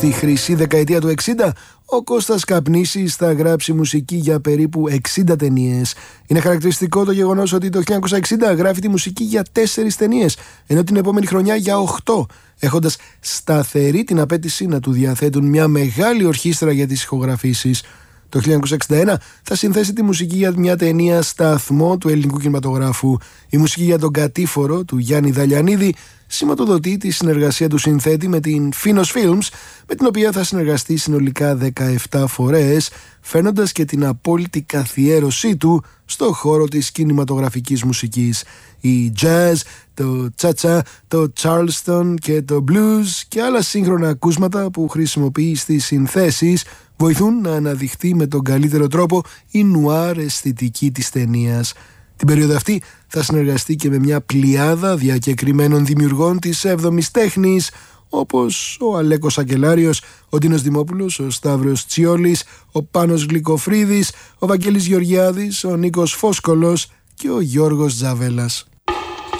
στη χρυσή δεκαετία του 60, ο Κώστας Καπνίσης θα γράψει μουσική για περίπου 60 ταινίες. Είναι χαρακτηριστικό το γεγονός ότι το 1960 γράφει τη μουσική για 4 ταινίες, ενώ την επόμενη χρονιά για 8, έχοντας σταθερή την απέτηση να του διαθέτουν μια μεγάλη ορχήστρα για τις ηχογραφήσεις. Το 1961 θα συνθέσει τη μουσική για μια ταινία σταθμό του ελληνικού κινηματογράφου. Η μουσική για τον Κατήφορο του Γιάννη Δαλιανίδη σηματοδοτεί τη συνεργασία του συνθέτη με την Finos Films, με την οποία θα συνεργαστεί συνολικά 17 φορές, φαίνοντας και την απόλυτη καθιέρωσή του στο χώρο της κινηματογραφικής μουσικής. Η jazz, το cha-cha, το charleston και το blues και άλλα σύγχρονα ακούσματα που χρησιμοποιεί στις συνθέσεις βοηθούν να αναδειχθεί με τον καλύτερο τρόπο η νουάρ αισθητική της ταινίας. Την περίοδο αυτή θα συνεργαστεί και με μια πλειάδα διακεκριμένων δημιουργών της 7ης τέχνης, όπως ο Αλέκος Αγγελάριος, ο Ντίνος Δημόπουλος, ο Σταύρος Τσιόλης, ο Πάνος Γλυκοφρίδης, ο Βαγγέλης Γεωργιάδης, ο Νίκος Φόσκολος και ο Γιώργος Τζαβέλας.